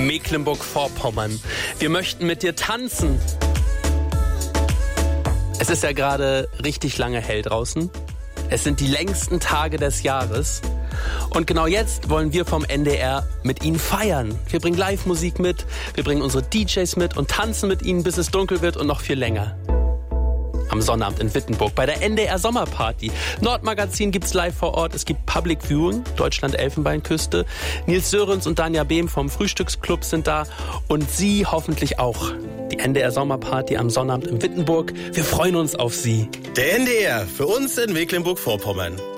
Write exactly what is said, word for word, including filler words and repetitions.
Mecklenburg-Vorpommern. Wir möchten mit dir tanzen. Es ist ja gerade richtig lange hell draußen. Es sind die längsten Tage des Jahres. Und genau jetzt wollen wir vom N D R mit Ihnen feiern. Wir bringen Live-Musik mit, wir bringen unsere D Js mit und tanzen mit Ihnen, bis es dunkel wird und noch viel länger. Am Sonnabend in Wittenburg bei der N D R Sommerparty. Nordmagazin gibt's live vor Ort. Es gibt Public Viewing, Deutschland-Elfenbeinküste. Nils Sörensen und Danja Behm vom Frühstücksclub sind da. Und Sie hoffentlich auch. Die N D R Sommerparty am Sonnabend in Wittenburg. Wir freuen uns auf Sie. Der N D R, für uns in Mecklenburg-Vorpommern.